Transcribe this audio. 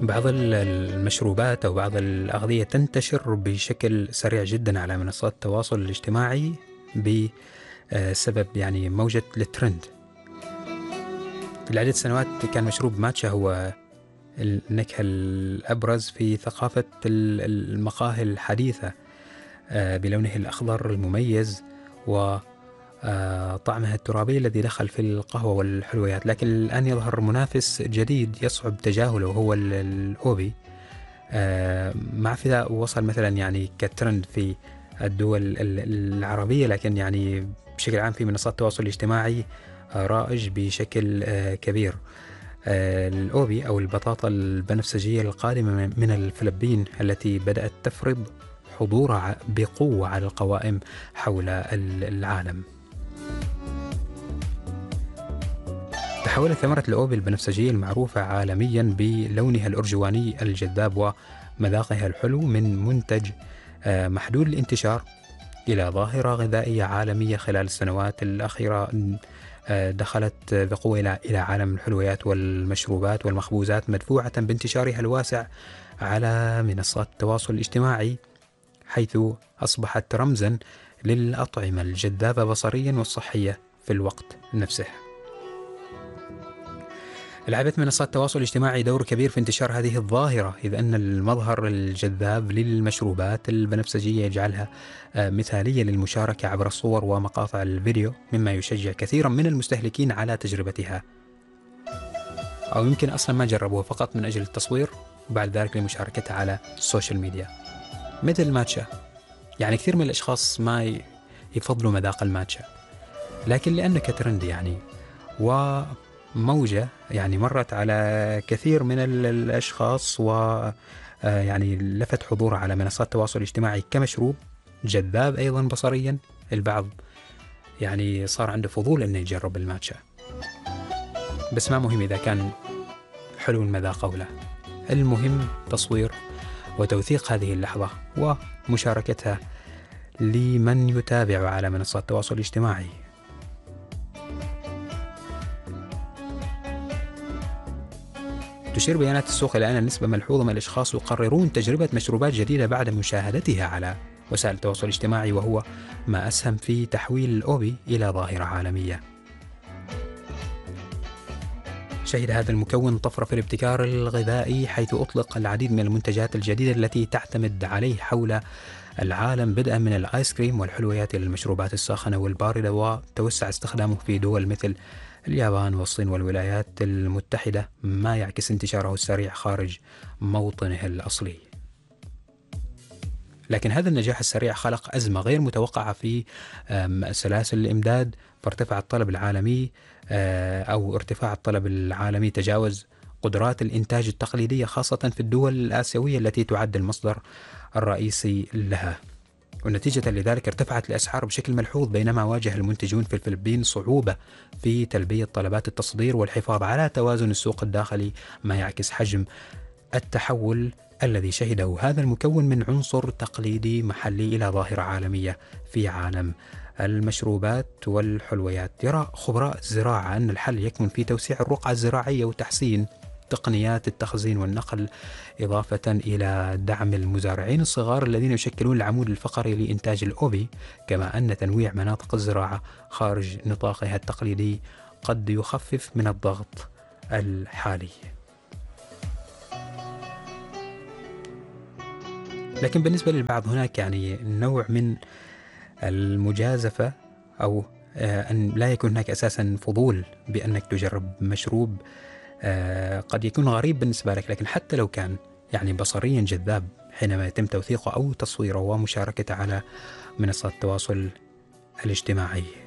بعض المشروبات أو بعض الأغذية تنتشر بشكل سريع جدا على منصات التواصل الاجتماعي بسبب موجة الترند. لعدة سنوات كان مشروب ماتشا هو النكهة الأبرز في ثقافة المقاهي الحديثة بلونه الأخضر المميز وطعمها الترابي الذي دخل في القهوة والحلويات. لكن الآن يظهر منافس جديد يصعب تجاهله وهو الأوبي. مع فذا وصل مثلا كترند في الدول العربية، لكن بشكل عام في منصات التواصل الاجتماعي رائج بشكل كبير. الأوبي أو البطاطا البنفسجية القادمة من الفلبين التي بدأت تفرض حضورها بقوة على القوائم حول العالم. تحولت ثمرة الأوبي البنفسجية المعروفة عالميا بلونها الأرجواني الجذاب ومذاقها الحلو من منتج محدود الانتشار إلى ظاهرة غذائية عالمية خلال السنوات الأخيرة دخلت بقوة إلى عالم الحلويات والمشروبات والمخبوزات، مدفوعة بانتشارها الواسع على منصات التواصل الاجتماعي، حيث أصبحت رمزا للأطعمة الجذابة بصريا والصحية في الوقت نفسه. لعبت منصات التواصل الاجتماعي دور كبير في انتشار هذه الظاهرة، إذ أن المظهر الجذاب للمشروبات البنفسجية يجعلها مثالية للمشاركة عبر الصور ومقاطع الفيديو، مما يشجع كثيرا من المستهلكين على تجربتها، أو يمكن أصلا ما جربوها فقط من أجل التصوير وبعد ذلك لمشاركتها على السوشيال ميديا. مثل الماتشا، كثير من الأشخاص ما يفضلوا مذاق الماتشا، لكن لأنه كترند وموجة مرت على كثير من الأشخاص لفت حضورها على منصات التواصل الاجتماعي كمشروب جذاب أيضا بصريا. البعض صار عنده فضول أنه يجرب الماتشا، بس ما مهم إذا كان حلو المذاق أو لا، المهم تصوير وتوثيق هذه اللحظة ومشاركتها لمن يتابع على منصات التواصل الاجتماعي. تشير بيانات السوق إلى أن نسبة ملحوظة من الأشخاص يقررون تجربة مشروبات جديدة بعد مشاهدتها على وسائل التواصل الاجتماعي، وهو ما أسهم في تحويل الأوبي إلى ظاهرة عالمية. شهد هذا المكون طفرة في الابتكار الغذائي، حيث أطلق العديد من المنتجات الجديدة التي تعتمد عليه حول العالم، بدءا من الآيس كريم والحلويات إلى المشروبات الساخنة والباردة، وتوسع استخدامه في دول مثل اليابان والصين والولايات المتحدة، ما يعكس انتشاره السريع خارج موطنه الأصلي. لكن هذا النجاح السريع خلق أزمة غير متوقعة في سلاسل الإمداد، فارتفع الطلب العالمي ارتفاع الطلب العالمي تجاوز قدرات الإنتاج التقليدية، خاصة في الدول الآسيوية التي تعد المصدر الرئيسي لها. ونتيجة لذلك ارتفعت الأسعار بشكل ملحوظ، بينما واجه المنتجون في الفلبين صعوبة في تلبية طلبات التصدير والحفاظ على توازن السوق الداخلي، ما يعكس حجم التحول الذي شهده هذا المكون من عنصر تقليدي محلي إلى ظاهرة عالمية في عالم المشروبات والحلويات. يرى خبراء الزراعة أن الحل يكمن في توسيع الرقعة الزراعية وتحسين تقنيات التخزين والنقل، إضافة إلى دعم المزارعين الصغار الذين يشكلون العمود الفقري لإنتاج الأوبي، كما أن تنويع مناطق الزراعة خارج نطاقها التقليدي قد يخفف من الضغط الحالي. لكن بالنسبة للبعض هناك نوع من المجازفة، أو أن لا يكون هناك أساسا فضول بأنك تجرب مشروب قد يكون غريب بالنسبة لك، لكن حتى لو كان بصريا جذاب حينما يتم توثيقه أو تصويره ومشاركته على منصات التواصل الاجتماعي.